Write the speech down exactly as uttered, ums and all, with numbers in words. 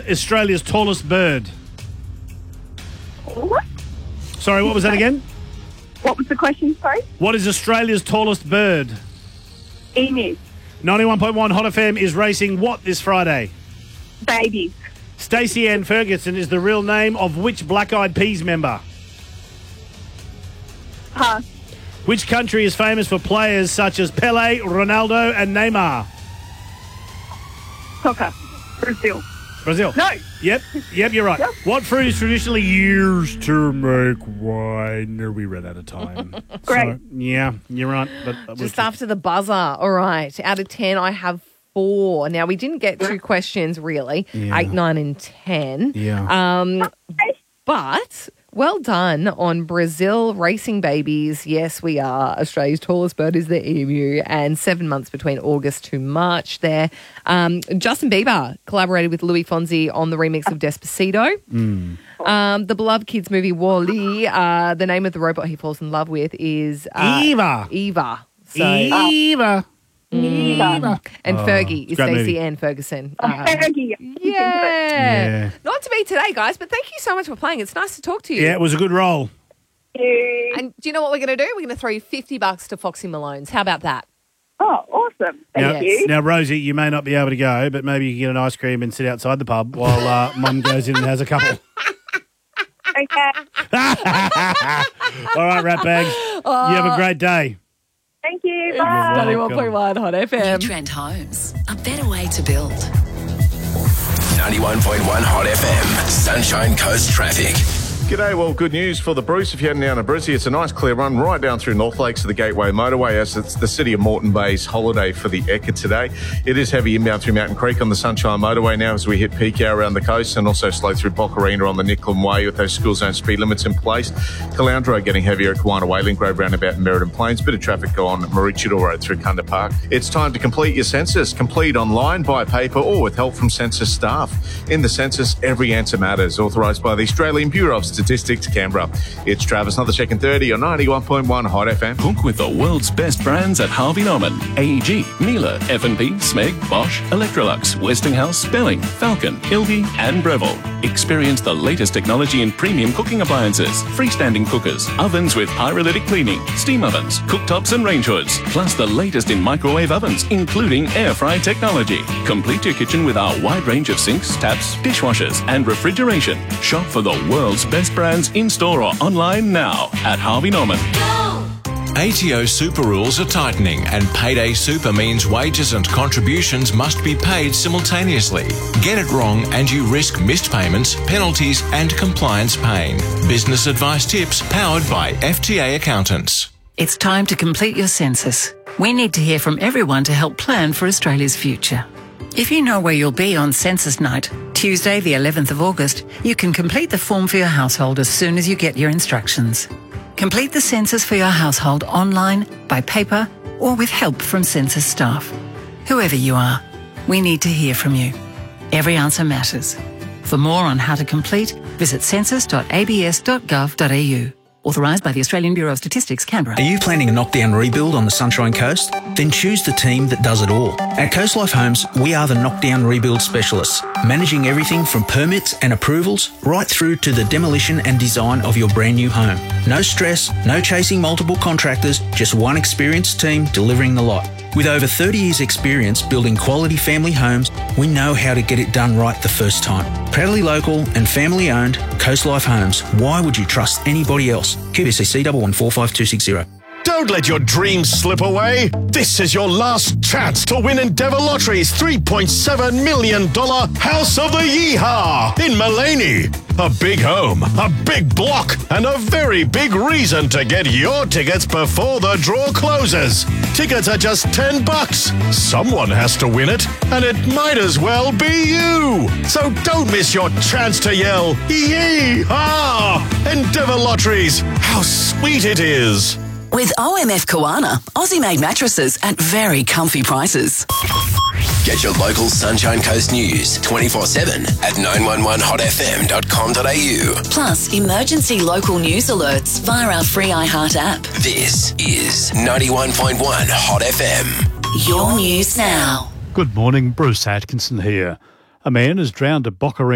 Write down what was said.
Australia's tallest bird? What? Sorry, what was that again? What was the question, sorry? What is Australia's tallest bird? Emu. ninety-one point one Hot F M is racing what this Friday? Babies. Stacey Ann Ferguson is the real name of which Black Eyed Peas member? Pass. Which country is famous for players such as Pele, Ronaldo and Neymar? Soccer. Brazil. Brazil. No. Yep, yep, you're right. Yep. What fruit is traditionally used to make wine? No, we ran out of time. Great. So, yeah, you're right. But uh, Just we'll- after the buzzer. All right. Out of ten, I have four. Now, we didn't get two questions, really. Yeah. Eight, nine, and ten. Yeah. Um, but well done on Brazil racing babies. Yes, we are. Australia's tallest bird is the emu, and seven months between August to March there. Um, Justin Bieber collaborated with Louis Fonsi on the remix of Despacito. Mm. Um, the beloved kids movie Wall-E, uh, the name of the robot he falls in love with is uh, Eva. Eva. So, Eva. Eva. and Oh, Fergie is great movie. Stacey Ann Ferguson. Oh, Uh, Fergie. yeah. Yeah. Not to be today, guys, but thank you so much for playing. It's nice to talk to you. Yeah, it was a good roll. You. And do you know what we're going to do? We're going to throw you fifty bucks to Foxy Malone's. How about that? Oh, awesome. Thank Now, you. now, Rosie, you may not be able to go, but maybe you can get an ice cream and sit outside the pub while uh, Mum goes in and has a couple. Okay. All right, rat bags. You have a great day. Thank you. You're Bye. welcome. ninety-one point one Hot F M. Trent Homes, a better way to build. ninety-one point one Hot F M, Sunshine Coast Traffic. G'day, well, good news for the Bruce. If you're heading down to Brizzy, it's a nice clear run right down through North Lakes to the Gateway Motorway as it's the City of Moreton Bay's holiday for the Ekka today. It is heavy inbound through Mountain Creek on the Sunshine Motorway now as we hit peak hour around the coast, and also slow through Boccarina on the Nicklin Way with those school zone speed limits in place. Caloundra getting heavier at Kawana Wayland Grove roundabout in Meriden Plains. Bit of traffic on Maroochydore Road through Kunda Park. It's time to complete your census. Complete online, by paper, or with help from census staff. In the census, every answer matters. Authorised by the Australian Bureau of Statistics, Canberra. It's Travis, another check and thirty on ninety-one point one Hot F M. Cook with the world's best brands at Harvey Norman. A E G, Miele, F and P, Smeg, Bosch, Electrolux, Westinghouse, Spelling, Falcon, Ilby and Breville. Experience the latest technology in premium cooking appliances, freestanding cookers, ovens with pyrolytic cleaning, steam ovens, cooktops and range hoods, plus the latest in microwave ovens, including air fry technology. Complete your kitchen with our wide range of sinks, taps, dishwashers and refrigeration. Shop for the world's best brands in-store or online now at Harvey Norman. A T O super rules are tightening, and Payday Super means wages and contributions must be paid simultaneously. Get it wrong and you risk missed payments, penalties and compliance pain. Business advice tips powered by F T A accountants. It's time to complete your census. We need to hear from everyone to help plan for Australia's future. If you know where you'll be on census night, Tuesday the eleventh of August, you can complete the form for your household as soon as you get your instructions. Complete the census for your household online, by paper, or with help from census staff. Whoever you are, we need to hear from you. Every answer matters. For more on how to complete, visit census dot a b s dot gov dot a u. Authorised by the Australian Bureau of Statistics, Canberra. Are you planning a knockdown rebuild on the Sunshine Coast? Then choose the team that does it all. At Coast Life Homes, we are the knockdown rebuild specialists, managing everything from permits and approvals right through to the demolition and design of your brand new home. No stress, no chasing multiple contractors, just one experienced team delivering the lot. With over thirty years experience building quality family homes, we know how to get it done right the first time. Proudly local and family owned, Coast Life Homes. Why would you trust anybody else? Q B C C one one four five two six zero. Don't let your dreams slip away. This is your last chance to win Endeavour Lottery's three point seven million dollars House of the Yeehaw in Mullaney. A big home, a big block, and a very big reason to get your tickets before the draw closes. Tickets are just ten bucks. Someone has to win it, and it might as well be you. So don't miss your chance to yell, Yeehaw! Endeavour Lotteries, how sweet it is. With O M F Kawana, Aussie-made mattresses at very comfy prices. Get your local Sunshine Coast news twenty-four seven at nine one one hot f m dot com dot a u. Plus, emergency local news alerts via our free iHeart app. This is ninety-one point one Hot F M. Your news now. Good morning, Bruce Atkinson here. A man is drowned at Boccarina